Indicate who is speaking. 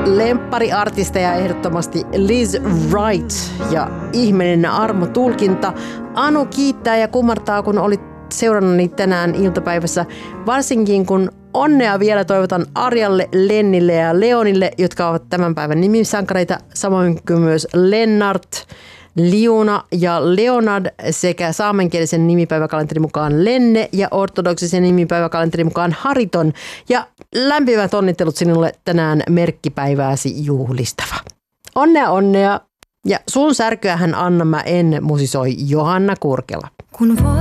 Speaker 1: lemppariartisteja ehdottomasti Liz Wright ja ihmeellinen armotulkinta. Anu kiittää ja kumartaa, kun olit seurannut niitä tänään iltapäivässä, varsinkin kun onnea vielä toivotan Arjalle, Lennille ja Leonille, jotka ovat tämän päivän nimisankareita, samoin kuin myös Lennart, Liuna ja Leonard sekä saamenkielisen nimipäiväkalenterin mukaan Lenne ja ortodoksisen nimipäiväkalenterin mukaan Hariton. Ja lämpimät onnittelut sinulle tänään merkkipäivääsi juhlistava. Onnea, onnea. Ja sun särkyähän Anna mä en musisoi Johanna Kurkela.